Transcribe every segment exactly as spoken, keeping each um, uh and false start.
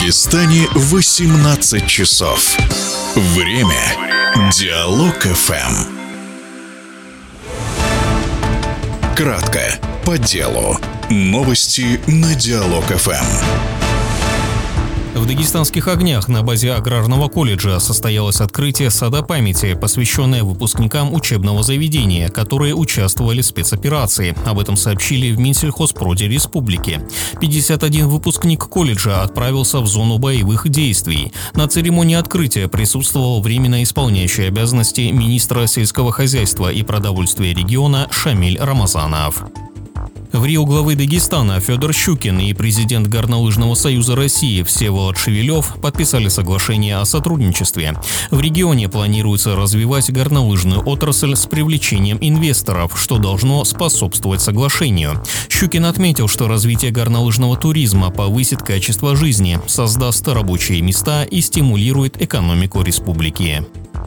Дагестане восемнадцать часов. Время Диалог эф эм. Кратко, по делу. Новости на Диалог эф эм. В Дагестанских огнях на базе аграрного колледжа состоялось открытие сада памяти, посвященное выпускникам учебного заведения, которые участвовали в спецоперации. Об этом сообщили в Минсельхозпроде республики. пятьдесят один выпускник колледжа отправился в зону боевых действий. На церемонии открытия присутствовал временно исполняющий обязанности министра сельского хозяйства и продовольствия региона Шамиль Рамазанов. В Рио главы Дагестана Федор Щукин и президент Горнолыжного союза России Всеволод Шевелев подписали соглашение о сотрудничестве. В регионе планируется развивать горнолыжную отрасль с привлечением инвесторов, что должно способствовать соглашению. Щукин отметил, что развитие горнолыжного туризма повысит качество жизни, создаст рабочие места и стимулирует экономику республики.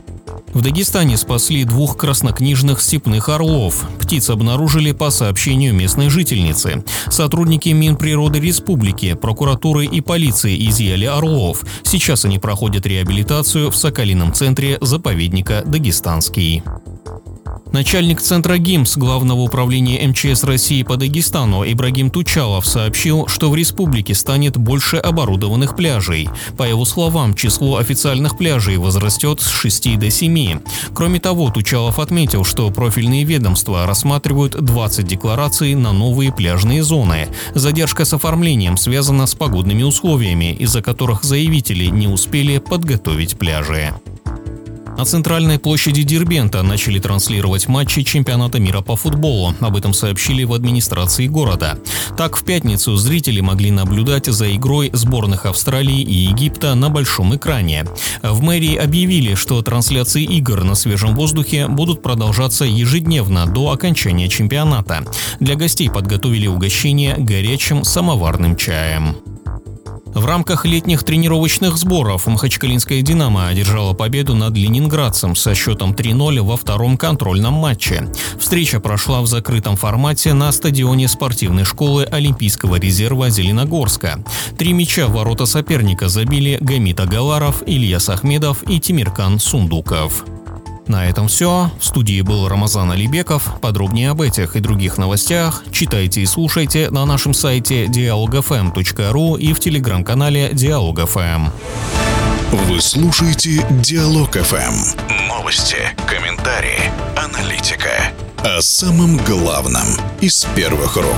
В Дагестане спасли двух краснокнижных степных орлов. Птиц обнаружили по сообщению местной жительницы. Сотрудники Минприроды республики, прокуратуры и полиции изъяли орлов. Сейчас они проходят реабилитацию в Соколином центре заповедника «Дагестанский». Начальник Центра ГИМС Главного управления эм че эс России по Дагестану Ибрагим Тучалов сообщил, что в республике станет больше оборудованных пляжей. По его словам, число официальных пляжей возрастет с шести до семи. Кроме того, Тучалов отметил, что профильные ведомства рассматривают двадцать деклараций на новые пляжные зоны. Задержка с оформлением связана с погодными условиями, из-за которых заявители не успели подготовить пляжи. На центральной площади Дербента начали транслировать матчи чемпионата мира по футболу. Об этом сообщили в администрации города. Так, в пятницу зрители могли наблюдать за игрой сборных Австралии и Египта на большом экране. В мэрии объявили, что трансляции игр на свежем воздухе будут продолжаться ежедневно до окончания чемпионата. Для гостей подготовили угощение горячим самоварным чаем. В рамках летних тренировочных сборов махачкалинская «Динамо» одержала победу над ленинградцем со счетом три ноль во втором контрольном матче. Встреча прошла в закрытом формате на стадионе спортивной школы Олимпийского резерва Зеленогорска. Три мяча в ворота соперника забили Гамит Агаларов, Ильяс Ахмедов и Тимиркан Сундуков. На этом все. В студии был Рамазан Алибеков. Подробнее об этих и других новостях читайте и слушайте на нашем сайте диалог эф эм точка ру и в телеграм-канале Диалог эф эм. Вы слушаете Диалог эф эм. Новости, комментарии, аналитика. О самом главном из первых рук.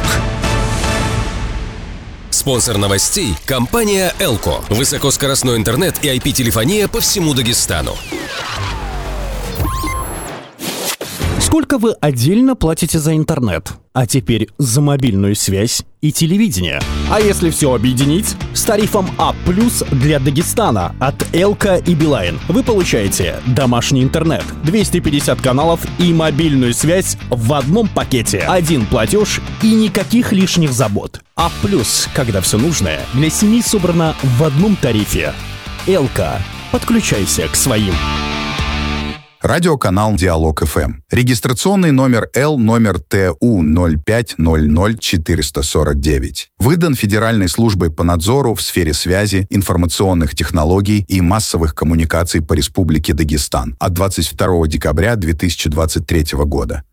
Спонсор новостей – компания «Элко». Высокоскоростной интернет и ай пи-телефония по всему Дагестану. Сколько вы отдельно платите за интернет? А теперь за мобильную связь и телевидение. А если все объединить? С тарифом А плюс для Дагестана от Элка и Билайн вы получаете домашний интернет, двести пятьдесят каналов и мобильную связь в одном пакете. Один платеж и никаких лишних забот. А плюс, когда все нужное для семьи собрано в одном тарифе. Элка. Подключайся к своим. Радиоканал Диалог эф эм. Регистрационный номер Л номер Т У ноль пять ноль ноль четыре сорок девять. Выдан Федеральной службой по надзору в сфере связи, информационных технологий и массовых коммуникаций по Республике Дагестан от двадцать второго декабря две тысячи двадцать третьего года.